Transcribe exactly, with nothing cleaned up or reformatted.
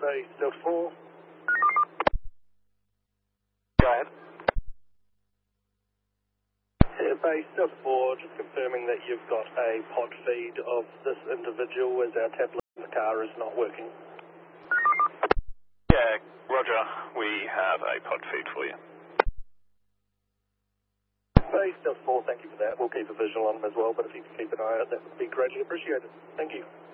Base Delta four. Go ahead. Yeah, Base Delta four, just confirming that you've got a pod feed of this individual as our tablet in the car is not working. Yeah, roger. We have a pod feed for you. Base Delta four, thank you for that. We'll keep a visual on him as well, but if you can keep an eye out, that would be greatly appreciated. Thank you.